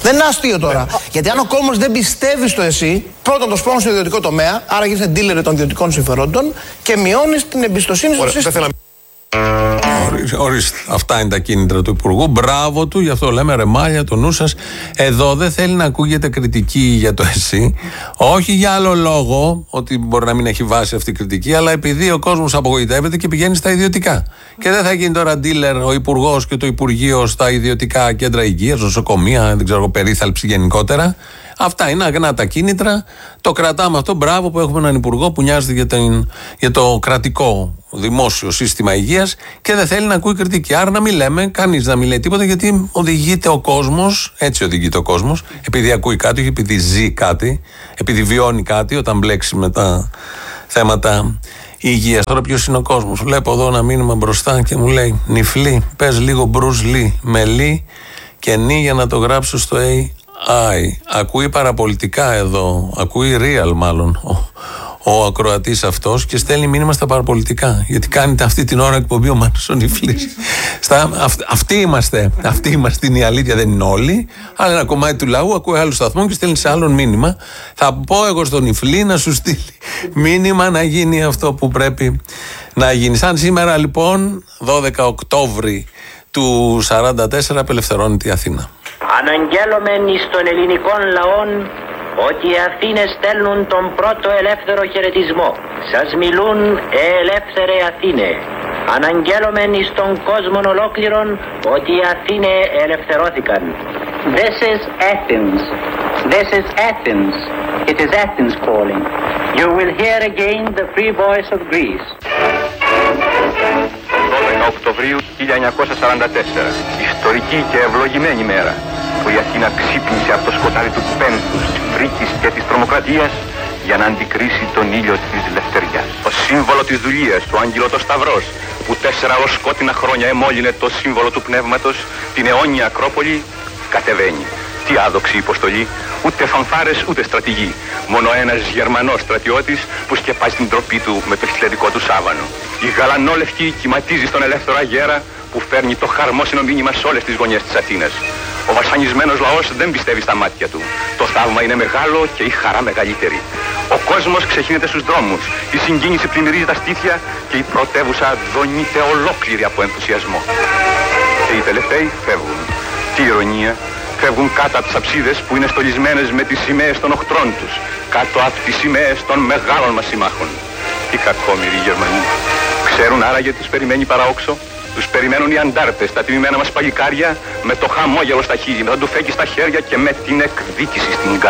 Δεν είναι αστείο τώρα. Γιατί αν ο κόσμος δεν πιστεύει στο εσύ, πρώτον το σπρώχνει στο ιδιωτικό τομέα, άρα γίνεσαι dealer των ιδιωτικών συμφερόντων και μειώνεις την εμπιστοσύνη στο σύστημα. Ορίστε. Αυτά είναι τα κίνητρα του Υπουργού. Μπράβο του, γι' αυτό λέμε ρεμάλια το νου σας. Εδώ δεν θέλει να ακούγεται κριτική για το εσύ. Όχι για άλλο λόγο, ότι μπορεί να μην έχει βάση αυτή η κριτική, αλλά επειδή ο κόσμος απογοητεύεται και πηγαίνει στα ιδιωτικά. Και δεν θα γίνει τώρα dealer ο Υπουργός και το Υπουργείο στα ιδιωτικά κέντρα υγείας, νοσοκομεία, δεν ξέρω, περίθαλψη γενικότερα. Αυτά είναι αγνά τα κίνητρα. Το κρατάμε αυτό. Μπράβο που έχουμε έναν Υπουργό που νοιάζεται για το κρατικό δημόσιο σύστημα υγείας και δεν θέλει να ακούει κριτική. Άρα να μην λέμε, κανείς να μην λέει τίποτα, γιατί οδηγείται ο κόσμος, έτσι οδηγείται ο κόσμος, επειδή ακούει κάτι, όχι επειδή ζει κάτι, επειδή βιώνει κάτι, όταν μπλέξει με τα θέματα υγείας. Τώρα ποιος είναι ο κόσμος? Βλέπω εδώ ένα μήνυμα μπροστά και μου λέει: Νιφλή, πες λίγο Bruce Lee με λί και νι για να το γράψω στο ακούει παραπολιτικά εδώ, ακούει real μάλλον ο ακροατής αυτός και στέλνει μήνυμα στα παραπολιτικά, γιατί κάνετε αυτή την ώρα εκπομπή ο Μάνος ο Νιφλής. Αυτοί είμαστε, είναι η αλήθεια, δεν είναι όλοι, αλλά ένα κομμάτι του λαού ακούει άλλο σταθμό και στέλνει σε άλλον μήνυμα. Θα πω εγώ στον Νιφλή να σου στείλει μήνυμα να γίνει αυτό που πρέπει να γίνει. Σαν σήμερα λοιπόν 12 Οκτώβρη του 1944 απελευθερώνεται η Αθήνα. Αναγγέλωμεν εις των ελληνικών λαών ότι οι Αθήνες στέλνουν τον πρώτο ελεύθερο χαιρετισμό. Σας μιλούν ελεύθερε Αθήνε. Αναγγέλωμεν εις τον κόσμο ολόκληρον ότι οι Αθήνε ελευθερώθηκαν. This is Athens. This is Athens. It is Athens calling. You will hear again the free voice of Greece. 12 Οκτωβρίου 1944. Ιστορική και ευλογημένη μέρα που η Αθήνα ξύπνησε από το σκοτάδι του πένθους, της φρίκης και της τρομοκρατίας για να αντικρίσει τον ήλιο της λευτεριάς. Το σύμβολο της δουλείας, το άγγελο το Σταυρός, που 4 ως σκότεινα χρόνια εμόλυνε το σύμβολο του πνεύματος, την αιώνια Ακρόπολη, κατεβαίνει. Τι άδοξη υποστολή, ούτε φανφάρες ούτε στρατηγοί. Μόνο ένας Γερμανός στρατιώτης που σκεπάζει την τροπή του με το χιλιαδικό του σάβανο. Η γαλανόλευκη κυματίζει στον ελεύθερο αγέρα που φέρνει το χαρμόσυνο μήνυμα σε όλες τις γωνιές της Αθήνας. Ο βασανισμένος λαός δεν πιστεύει στα μάτια του. Το θαύμα είναι μεγάλο και η χαρά μεγαλύτερη. Ο κόσμος ξεχύνεται στους δρόμους. Η συγκίνηση πλημμυρίζει τα στήθια και η πρωτεύουσα δονείται ολόκληρη από ενθουσιασμό. Και οι τελευταίοι φεύγουν. Τι ηρωνία! Φεύγουν κάτω από τις αψίδες που είναι στολισμένες με τις σημαίες των οχτρών τους. Κάτω από τις σημαίες των μεγάλων μας συμμάχων. Τι κακόμοιροι Γερμανοί. Ξέρουν άραγε τους περιμένει παραόξο? Τους περιμένουν οι αντάρτες, τα τιμημένα μας παλικάρια, με το χαμόγελο στα χείλη, με τα ντουφέκι στα χέρια και με την εκδίκηση στην